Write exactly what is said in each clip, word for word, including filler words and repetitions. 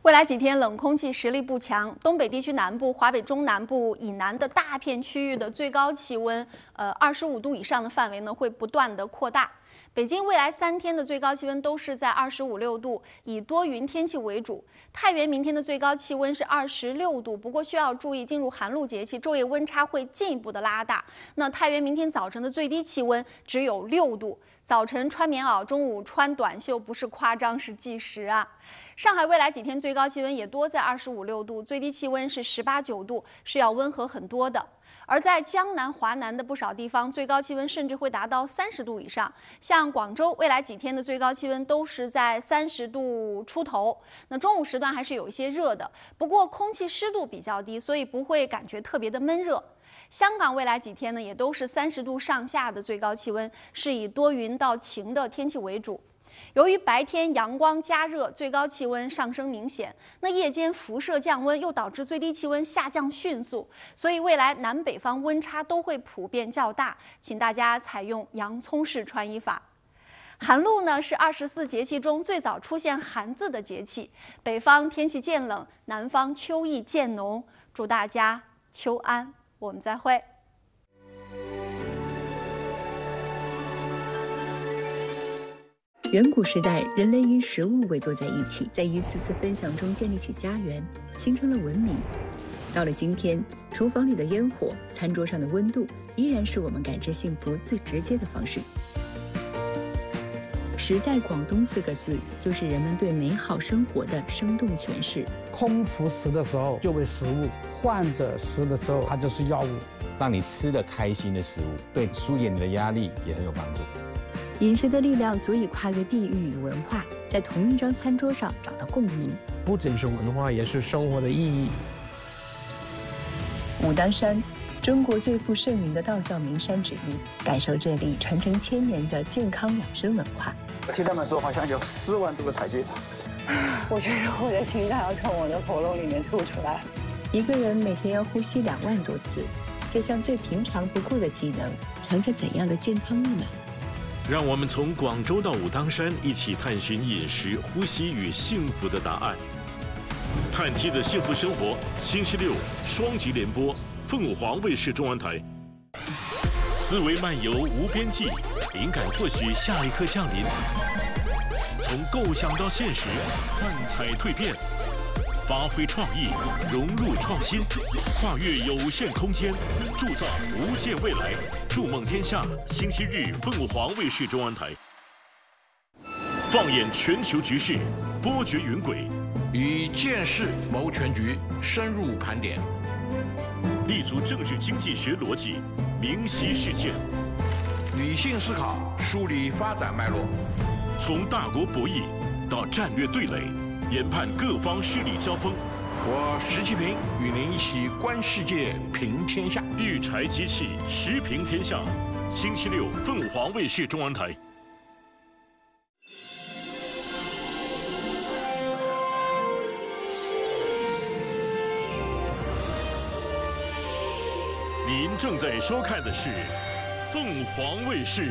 未来几天冷空气实力不强，东北地区南部、华北中南部以南的大片区域的最高气温，呃，二十五度以上的范围呢会不断的扩大。北京未来三天的最高气温都是在二十五六度，以多云天气为主。太原明天的最高气温是二十六度，不过需要注意，进入寒露节气，昼夜温差会进一步的拉大。那太原明天早晨的最低气温只有六度，早晨穿棉袄，中午穿短袖，不是夸张，是计时啊。上海未来几天最高气温也多在二十五六度，最低气温是十八九度，是要温和很多的。而在江南、华南的不少地方，最高气温甚至会达到三十度以上。像广州，未来几天的最高气温都是在三十度出头。那中午时段还是有一些热的，不过空气湿度比较低，所以不会感觉特别的闷热。香港未来几天呢，也都是三十度上下的最高气温，是以多云到晴的天气为主。由于白天阳光加热，最高气温上升明显，那夜间辐射降温又导致最低气温下降迅速，所以未来南北方温差都会普遍较大，请大家采用洋葱式穿衣法。寒露呢是二十四节气中最早出现寒字的节气，北方天气渐冷，南方秋意渐浓，祝大家秋安，我们再会。 远古时代，人类因食物围坐在一起，在一次次分享中建立起家园，形成了文明。到了今天，厨房里的烟火，餐桌上的温度，依然是我们感知幸福最直接的方式。食在广东四个字，就是人们对美好生活的生动诠释。 空腹食的时候就为食物，患者食的时候它就是药物。 让你吃得开心的食物，对疏解你的压力也很有帮助。 饮食的力量足以跨越地域与文化，在同一张餐桌上找到共鸣。 不仅是文化，也是生活的意义。 武当山，中国最负盛名的道教名山之一，感受这里传承千年的健康养生文化。 听他们说，好像有四万多个台阶。 我觉得我的心脏要从我的喉咙里面吐出来。 一个人每天要呼吸两万多次，这项最平常不过的技能，藏着怎样的健康密码？ 让我们从广州到武当山，一起探寻饮食、呼吸与幸福的答案。碳基的幸福生活，星期六双极联播，凤凰卫视中文台。思维漫游无边际，灵感或许下一刻降临。从构想到现实，幻彩蜕变，发挥创意，融入创新，跨越有限空间，铸造无限未来。筑梦天下，星期日凤凰卫视中文台。放眼全球局势，波谲云轨， 以见识谋全局，深入盘点， 立足政治经济学逻辑，明晰事件， 理性思考，梳理发展脉络， 从大国博弈到战略对垒，研判各方势力交锋。 我石其平与您一起观世界，评天下。 育才机器，时评天下。星期六，凤凰卫视中文台。您正在收看的是凤凰卫视。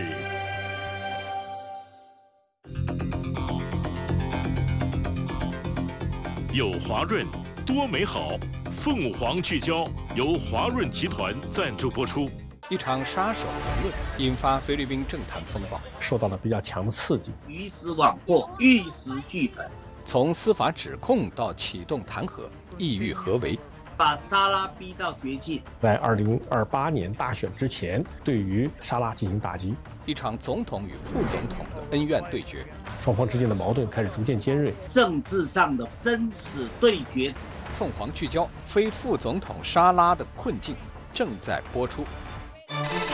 有华润，多美好。凤凰聚焦由华润集团赞助播出。 一场杀手言论引发菲律宾政坛风暴， 受到了比较强的刺激。 鱼死网破，玉石俱焚。 从司法指控到启动弹劾，意欲何为？ 把沙拉逼到绝境。 在二零二八年大选之前，对于沙拉进行打击。 一场总统与副总统的恩怨对决， 双方之间的矛盾开始逐渐尖锐， 政治上的生死对决。 凤凰聚焦，非副总统沙拉的困境正在播出。